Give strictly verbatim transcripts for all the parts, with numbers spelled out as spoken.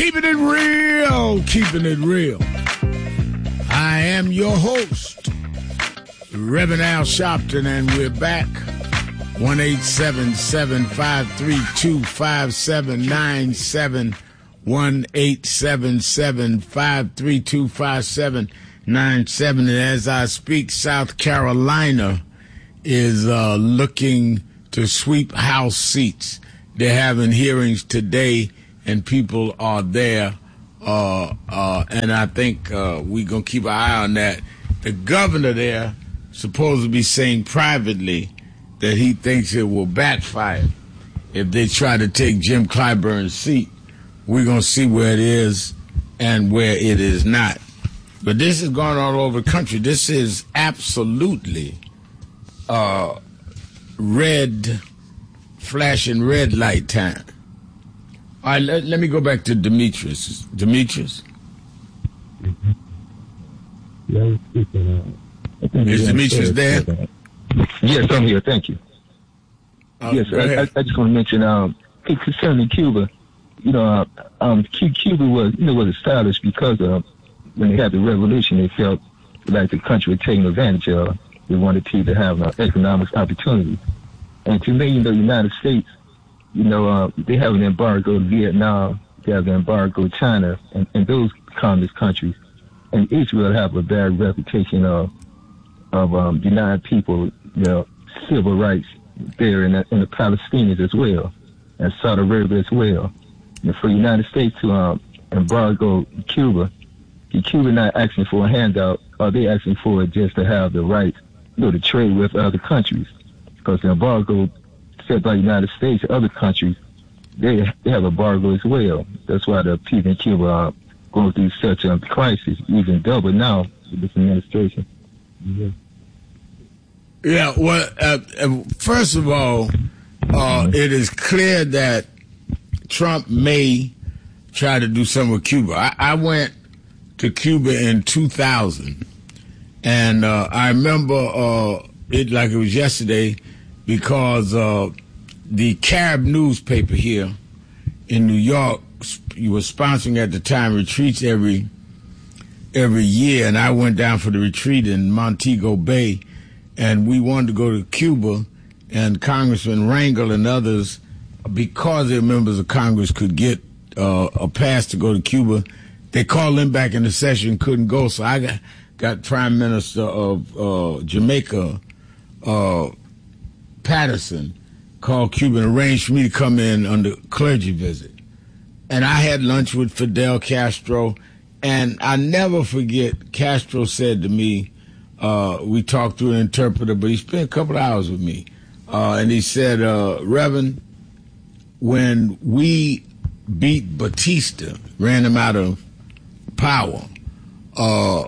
Keeping it real, keeping it real. I am your host, Reverend Al Sharpton, and we're back. one eight seven seven, five three two, five seven nine seven. one eight seven seven, five three two, five seven nine seven. And as I speak, South Carolina is uh, looking to sweep House seats. They're having hearings today, and people are there. Uh, uh, and I think uh, we're going to keep an eye on that. The governor there supposed to be saying privately that he thinks it will backfire if they try to take Jim Clyburn's seat. We're going to see where it is and where it is not. But this is going on all over the country. This is absolutely uh, red, flashing red light time. All right, let, let me go back to Demetrius. Demetrius? Mm-hmm. Yeah, uh, is Demetrius there? Yes, I'm here. Thank you. Uh, yes, I, I, I just want to mention, um, concerning Cuba, you know, uh, um, Cuba was, you know, was established because uh, when they had the revolution, they felt like the country was taking advantage of. They wanted to, to have uh, economic opportunity. And to me, you know, the United States, you know, uh, they have an embargo to Vietnam, they have an embargo to China, and, and those communist countries. And Israel have a bad reputation of of um, denying people, you know, civil rights there, and the, and the Palestinians as well, and Saudi Arabia as well. And for the United States to um, embargo Cuba, Cuba not asking for a handout, or they asking for it just to have the right, you know, to trade with other countries, because the embargo set by the United States, other countries, they they have embargo as well. That's why the people in Cuba are going through such a crisis, even double now with this administration. Yeah. Yeah, well, uh, first of all, uh, it is clear that Trump may try to do something with Cuba. I, I went to Cuba in two thousand, and uh, I remember uh, it like it was yesterday, because uh, the Carib newspaper here in New York, you were sponsoring at the time retreats every every year, and I went down for the retreat in Montego Bay, and we wanted to go to Cuba, and Congressman Rangel and others, because they're members of Congress, could get uh, a pass to go to Cuba. They called them back in the session, couldn't go, so I got, got Prime Minister of uh, Jamaica, uh, Patterson, called Cuba and arranged for me to come in on the clergy visit. And I had lunch with Fidel Castro, and I never forget, Castro said to me, uh, we talked through an interpreter, but he spent a couple of hours with me, uh, and he said, uh, Reverend, when we beat Batista, ran him out of power, uh,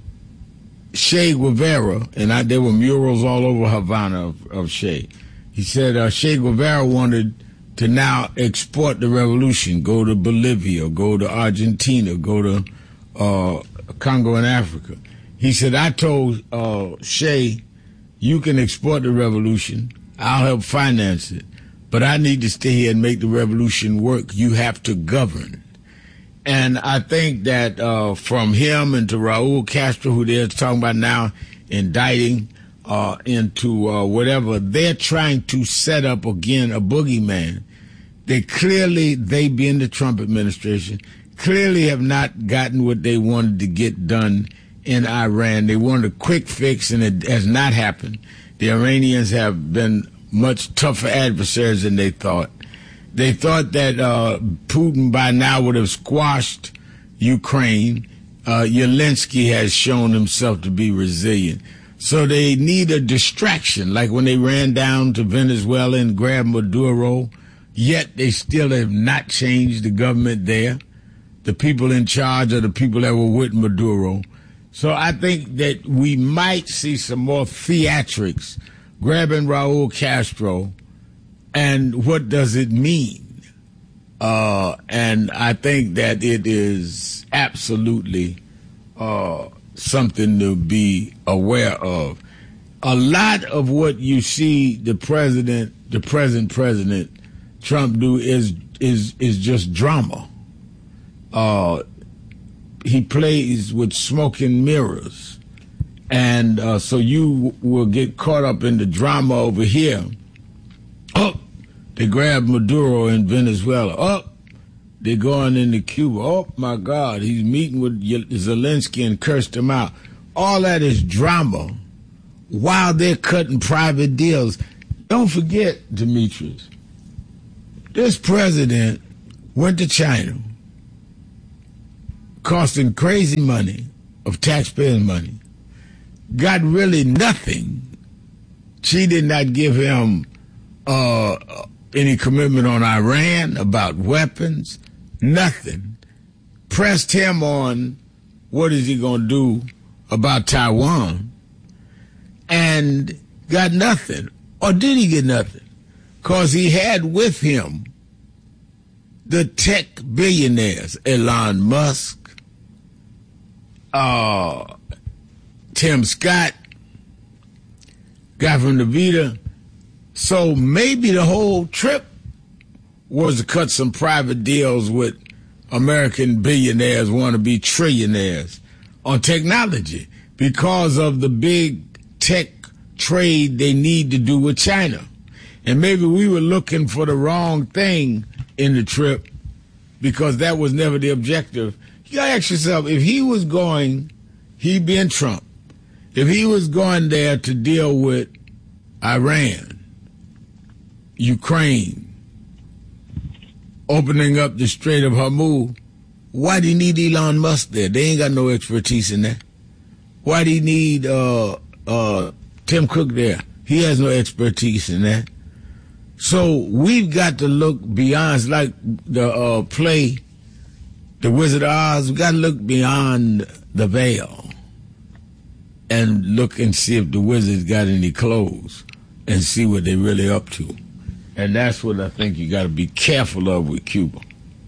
Che Guevara, and I, there were murals all over Havana of, of Che. He said uh, Che Guevara wanted to now export the revolution, go to Bolivia, go to Argentina, go to uh, Congo and Africa. He said, I told uh, Che, you can export the revolution, I'll help finance it, but I need to stay here and make the revolution work. You have to govern. And I think that uh, from him and to Raul Castro, who they're talking about now indicting uh, into uh, whatever, they're trying to set up, again, a boogeyman. They clearly, they being the Trump administration, clearly have not gotten what they wanted to get done in Iran. They wanted a quick fix, and it has not happened. The Iranians have been much tougher adversaries than they thought. They thought that uh, Putin by now would have squashed Ukraine. Uh, Zelensky has shown himself to be resilient. So they need a distraction, like when they ran down to Venezuela and grabbed Maduro, yet they still have not changed the government there. The people in charge are the people that were with Maduro. So I think that we might see some more theatrics grabbing Raul Castro. And what does it mean? Uh, and I think that it is absolutely uh, something to be aware of. A lot of what you see the president, the present president Trump do is is is just drama. uh, he plays with smoke and mirrors. And uh, so you will get caught up in the drama over here. Oh, they grabbed Maduro in Venezuela. Oh, they're going into Cuba. Oh, my God, he's meeting with Zelensky and cursed him out. All that is drama while they're cutting private deals. Don't forget, Demetrius, this president went to China, costing crazy money of taxpayers' money, got really nothing. She did not give him uh, any commitment on Iran about weapons, nothing. Pressed him on what is he going to do about Taiwan, and got nothing. Or did he get nothing? Because he had with him the tech billionaires, Elon Musk, uh, Tim Scott, guy from Nvidia. So maybe the whole trip was to cut some private deals with American billionaires, wannabe trillionaires on technology because of the big tech trade they need to do with China. And maybe we were looking for the wrong thing in the trip because that was never the objective. You gotta ask yourself, if he was going, he being Trump, if he was going there to deal with Iran, Ukraine, opening up the Strait of Hormuz, why do you need Elon Musk there? They ain't got no expertise in that. Why do you need uh, uh, Tim Cook there? He has no expertise in that. So we've got to look beyond, it's like the uh, play, The Wizard of Oz, we've got to look beyond the veil and look and see if the wizard's got any clothes and see what they're really up to. And that's what I think you got to be careful of with Cuba.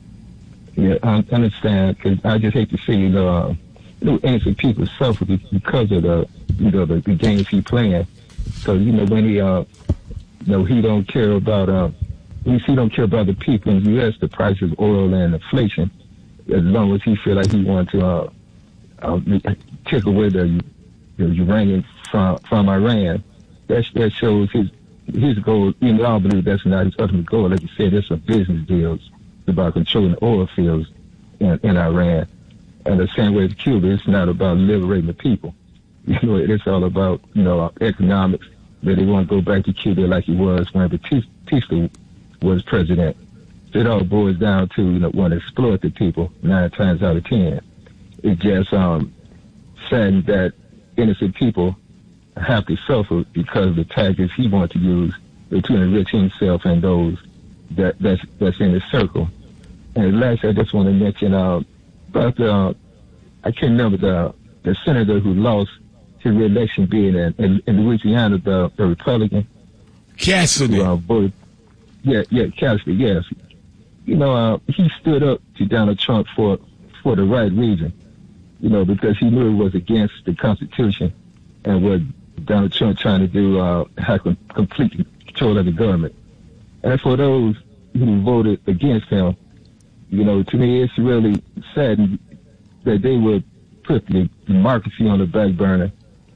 Yeah, I understand, because I just hate to see, you know, uh, you know, innocent people suffer because of the, you know, the, the games he playing. Because, you know, when he, uh, you know, he don't care about, uh, he don't care about the people in the U S, the price of oil and inflation, as long as he feel like he wants to uh, uh, take away the, the uranium from, from Iran. That, that shows his his goal. You know, I don't believe that's not his ultimate goal. Like you said, it's a business deal. It's about controlling the oil fields in, in Iran. And the same way with Cuba, it's not about liberating the people. You know, it's all about, you know, economics, that they want to go back to Cuba like it was when Batista was president. It all boils down to, you know, want to exploit the people nine times out of ten. It just um, saddened that innocent people have to suffer because of the tactics he wants to use to enrich himself and those that that's that's in his circle. And last, I just want to mention uh, about the, uh, I can't remember the the senator who lost his re-election being in, in, in Louisiana, the, the Republican. Cassidy. Who, uh, voted, yeah, yeah, Cassidy, yes. You know, uh, he stood up to Donald Trump for for the right reason, you know, because he knew it was against the Constitution and what Donald Trump trying to do, uh, have complete control of the government. And for those who voted against him, you know, to me, it's really sad that they would put the democracy on the back burner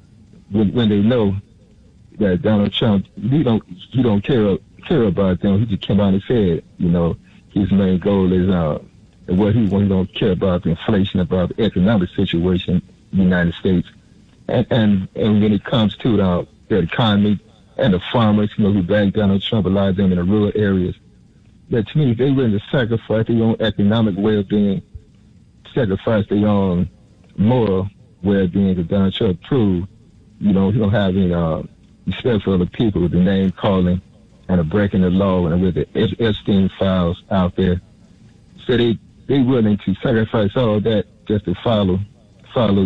when, when they know that Donald Trump, he don't, he don't care, care about them. He just came out and said, you know, his main goal is, uh, what he, he don't care about the inflation, about the economic situation in the United States. And, and, and when it comes to the, the economy and the farmers, you know, who backed Donald Trump, a lot of them in the rural areas, that to me, they willing to sacrifice their own economic well-being, sacrifice their own moral well-being, because Donald Trump proved, you know, he don't have any uh, respect for other people with the name calling and a breaking the law and with the Epstein files out there. So they they willing to sacrifice all that just to follow follow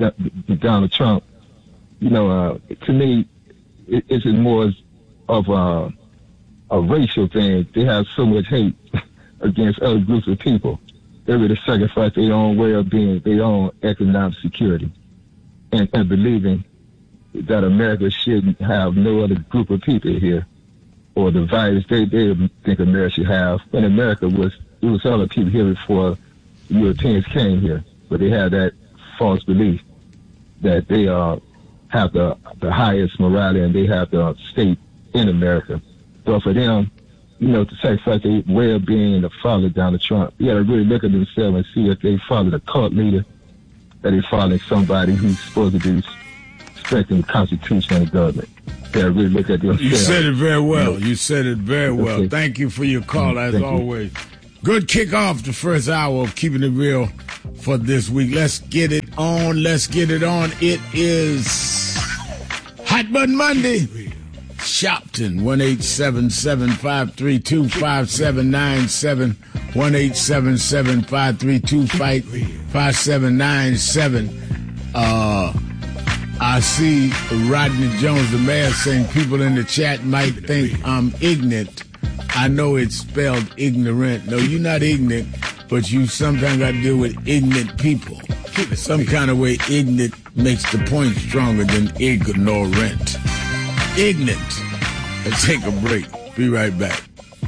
Donald Trump. You know, uh, to me, it, it's more of a, a racial thing. They have so much hate against other groups of people. They're ready to sacrifice their own well-being, their own economic security, and, and believing that America shouldn't have no other group of people here, or the values they, they think America should have. When America was, it was all the people here before Europeans came here, but they had that false belief that they uh, have the the highest morality and they have the state in America. So for them, you know, to sacrifice their way of being and to follow Donald Trump, you got to really look at themselves and see if they follow the cult leader, that they following somebody who's supposed to be respecting the Constitution and the government. They got to really look at themselves. You said it very well. You said it very well. Okay. Thank you for your call, as Thank always. You. Good kick off the first hour of Keeping It Real for this week. Let's get it on. Let's get it on. It is Hot Button Monday. Shopton, one eight seven seven, five three two, five seven nine seven, one eight seven seven, five three two, five seven nine seven. Uh, I see Rodney Jones, the mayor, saying people in the chat might think I'm ignorant. I know it's spelled ignorant. No, you're not ignorant, but you sometimes got to deal with ignorant people. Some kind of way ignorant makes the point stronger than ignorant. Ignorant. Let's take a break. Be right back.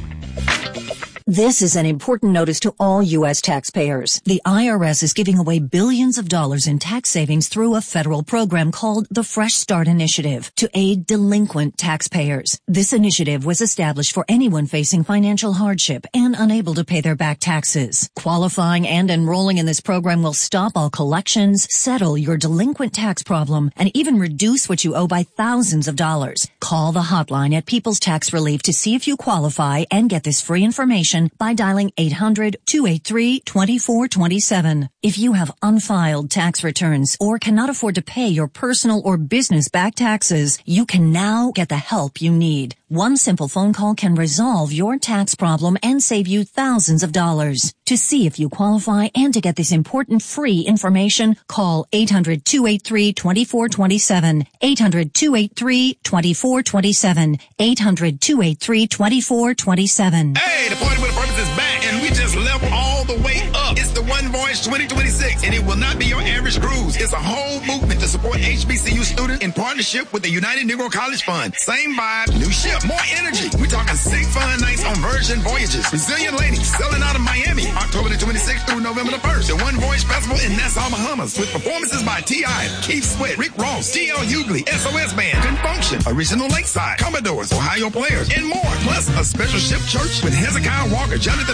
This is an important notice to all U S taxpayers. The I R S is giving away billions of dollars in tax savings through a federal program called the Fresh Start Initiative to aid delinquent taxpayers. This initiative was established for anyone facing financial hardship and unable to pay their back taxes. Qualifying and enrolling in this program will stop all collections, settle your delinquent tax problem, and even reduce what you owe by thousands of dollars. Call the hotline at People's Tax Relief to see if you qualify and get this free information by dialing eight hundred, two eight three, two four two seven. If you have unfiled tax returns or cannot afford to pay your personal or business back taxes, you can now get the help you need. One simple phone call can resolve your tax problem and save you thousands of dollars. To see if you qualify and to get this important free information, call eight hundred, two eight three, two four two seven, eight hundred, two eight three, two four two seven, eight hundred, two eight three, two four two seven. Hey, the Party with a Purpose is back, and we just level all the way up. It's the One Voice twenty twenty-six, and it will not be your average cruise. It's a whole movement to support H B C U students in partnership with the United Negro College Fund. Same vibe, new ship, more energy. We're talking six fun nights on Virgin Voyages. Brazilian ladies selling out of Miami, October the twenty-sixth through November the first. The One Voice Festival in Nassau, Bahamas, with performances by T I, Keith Sweat, Rick Ross, T L Hughley, S O S Band, Confunction, Original Lakeside, Commodores, Ohio Players, and more. Plus a special ship church with Hezekiah Walker, Jonathan